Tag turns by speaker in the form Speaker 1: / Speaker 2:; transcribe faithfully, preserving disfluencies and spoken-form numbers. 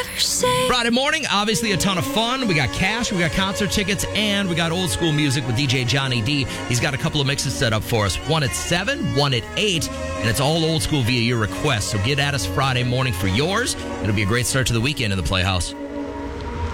Speaker 1: never say.
Speaker 2: Friday morning, obviously a ton of fun. We got cash, we got concert tickets, and we got old school music with D J Johnny D. He's got a couple of mixes set up for us. One at seven, one at eight, and it's all old school via your request. So get at us Friday morning for yours. It'll be a great start to the weekend in the Playhouse.